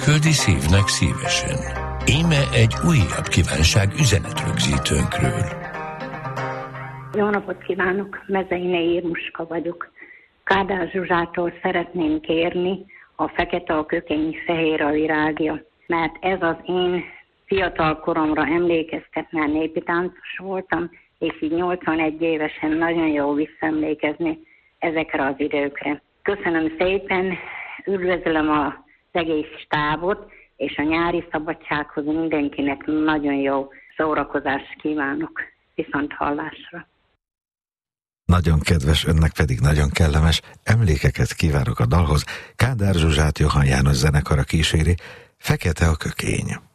küldi szívnek szívesen. Íme egy újabb kívánság üzenetrögzítőnkről. Jó napot kívánok, Mezeiné Irmuska vagyok. Kádár Zsuzsától szeretném kérni a Fekete a kökény, fehér a virágja, mert ez az én fiatal koromra emlékeztet, mert népi táncos voltam, és így 81 évesen nagyon jó visszaemlékezni ezekre az időkre. Köszönöm szépen, üdvözlöm az egész stábot, és a nyári szabadsághoz mindenkinek nagyon jó szórakozást kívánok. Viszont hallásra. Nagyon kedves, önnek pedig nagyon kellemes emlékeket kívánok a dalhoz. Kádár Zsuzsát Johann János zenekara kíséri, Fekete a kökény.